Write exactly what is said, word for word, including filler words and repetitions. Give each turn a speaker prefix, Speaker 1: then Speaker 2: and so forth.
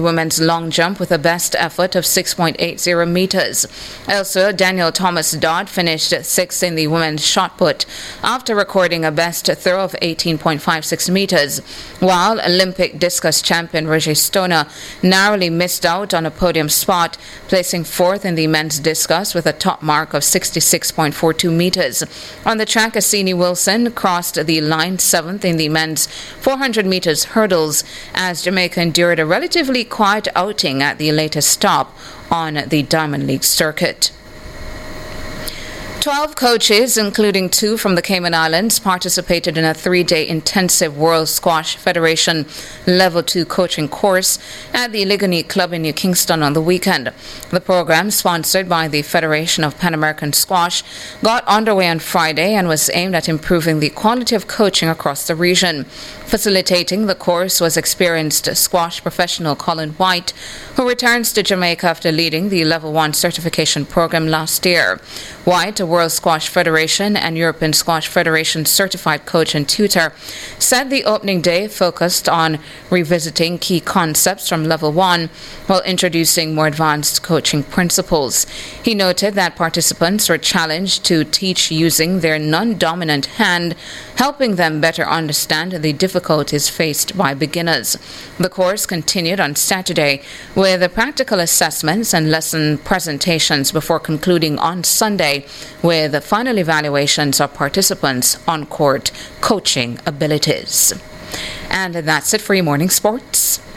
Speaker 1: women's long jump with a best effort of six point eight zero meters. Elsewhere, Daniel Thomas Dodd finished sixth in the women's shot put after recording a best throw of eighteen point five six meters, while Olympic discus champion Roger Stoner narrowly missed out on a podium spot, placing fourth in the men's discus with a top mark of sixty-six point four two meters. On the track, Assini Wilson crossed the line seventh in the men's four hundred meters hurdles as Jamaica endured a relatively quiet outing at the latest stop on the Diamond League circuit. Twelve coaches, including two from the Cayman Islands, participated in a three-day intensive World Squash Federation Level two coaching course at the Ligonier Club in New Kingston on the weekend. The program, sponsored by the Federation of Pan American Squash, got underway on Friday and was aimed at improving the quality of coaching across the region. Facilitating the course was experienced squash professional Colin White, who returns to Jamaica after leading the Level one certification program last year. White, a World Squash Federation and European Squash Federation certified coach and tutor, said the opening day focused on revisiting key concepts from Level one while introducing more advanced coaching principles. He noted that participants were challenged to teach using their non-dominant hand, helping them better understand the difficulties faced by beginners. The course continued on Saturday with the practical assessments and lesson presentations before concluding on Sunday with the final evaluations of participants' on-court coaching abilities. And that's it for your morning sports.